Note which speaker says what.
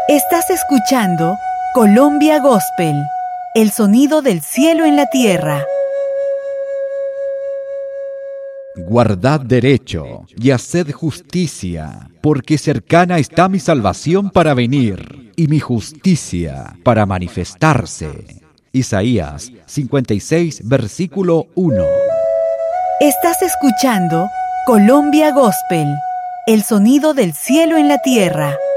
Speaker 1: Estás escuchando Colombia Gospel, el sonido del cielo en la tierra.
Speaker 2: Guardad derecho y haced justicia, porque cercana está mi salvación para venir, y mi justicia para manifestarse. Isaías 56, versículo 1.
Speaker 1: Estás escuchando Colombia Gospel, el sonido del cielo en la tierra.